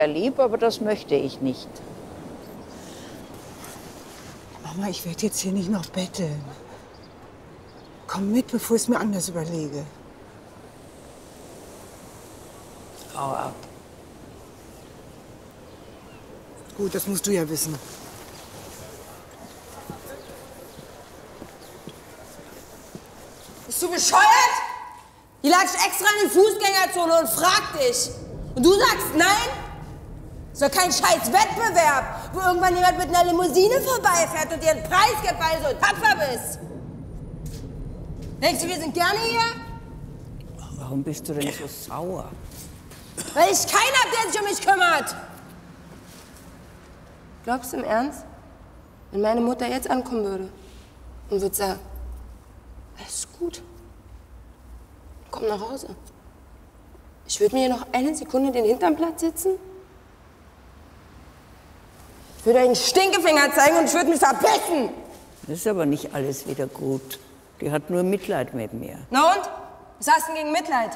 lieb, aber das möchte ich nicht. Mama, ich werde jetzt hier nicht noch betteln. Komm mit, bevor ich es mir anders überlege. Hau ab. Gut, das musst du ja wissen. Bist du bescheuert? Die latscht extra in die Fußgängerzone und fragt dich. Und du sagst nein? Ist doch kein scheiß Wettbewerb, wo irgendwann jemand mit einer Limousine vorbeifährt und dir einen Preis gibt, weil du so tapfer bist. Denkst du, wir sind gerne hier? Warum bist du denn so sauer? Weil ich keinen hab, der sich um mich kümmert. Glaubst du im Ernst, wenn meine Mutter jetzt ankommen würde und würde sagen, alles ist gut, komm nach Hause. Ich würde mir hier noch eine Sekunde den Hintern platt sitzen. Ich würde euch einen Stinkefinger zeigen und ich würde mich verpissen. Das ist aber nicht alles wieder gut. Die hat nur Mitleid mit mir. Na und? Was hast du denn gegen Mitleid?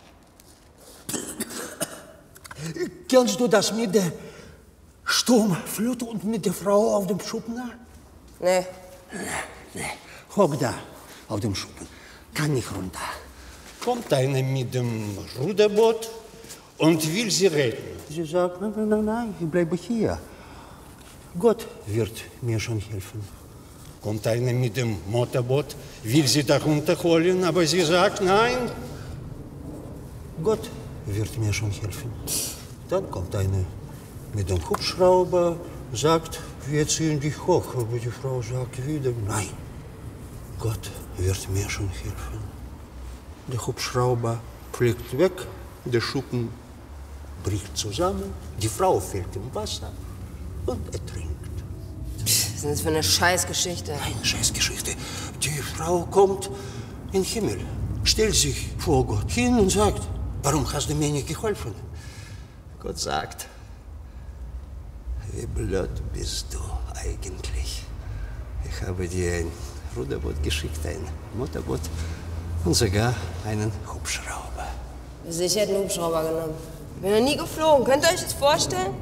Kennst du das mit der Sturmflut und mit der Frau auf dem Schuppen da? Nee. Nee. Hock da auf dem Schuppen. Kann nicht runter. Kommt eine mit dem Ruderboot und will sie retten. Sie sagt, nein, ich bleibe hier. Gott wird mir schon helfen. Kommt eine mit dem Motorboot, will sie da runterholen, aber sie sagt nein. Gott wird mir schon helfen. Dann kommt eine mit dem Hubschrauber, sagt, wir ziehen dich hoch. Aber die Frau sagt wieder, nein, Gott wird mir schon helfen. Der Hubschrauber fliegt weg, der Schuppen bricht zusammen, die Frau fällt im Wasser und ertrinkt. Was ist denn das für eine Scheißgeschichte? Eine Scheißgeschichte. Die Frau kommt in den Himmel, stellt sich vor Gott hin und sagt, warum hast du mir nicht geholfen? Gott sagt, wie blöd bist du eigentlich. Ich habe dir ein Ruderboot geschickt, ein Motorboot und sogar einen Hubschrauber. Sicher hätte einen Hubschrauber genommen. Ich bin noch nie geflogen. Könnt ihr euch das vorstellen?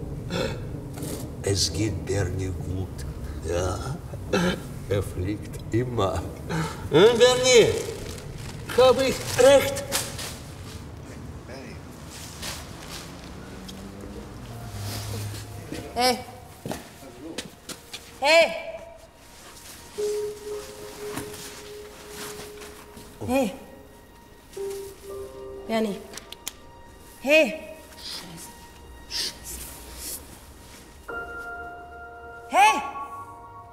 Es geht Bernie gut. Ja, er fliegt immer. Bernie, habe ich recht? Hey. Hey. Hey. Bernie. Hey. Scheiße. Hey.